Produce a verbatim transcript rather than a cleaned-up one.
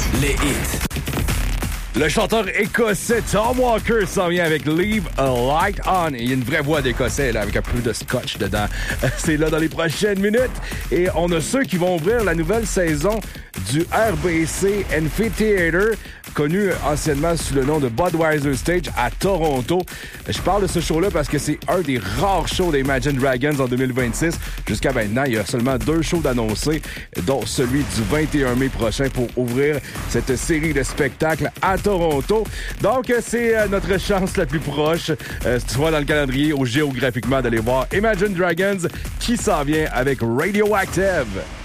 Les hits. Le chanteur écossais Tom Walker s'en vient avec Leave a Light On. Il y a une vraie voix d'écossais là, avec un peu de scotch dedans. C'est là dans les prochaines minutes. Et on a ceux qui vont ouvrir la nouvelle saison du R B C Amphitheater, connu anciennement sous le nom de Budweiser Stage à Toronto. Je parle de ce show-là parce que c'est un des rares shows des Imagine Dragons en deux mille vingt-six. Jusqu'à maintenant, il y a seulement deux shows d'annoncés, dont celui du vingt et un mai prochain pour ouvrir cette série de spectacles à Toronto. Donc, c'est euh, notre chance la plus proche, euh, soit dans le calendrier ou géographiquement, d'aller voir Imagine Dragons qui s'en vient avec Radioactive.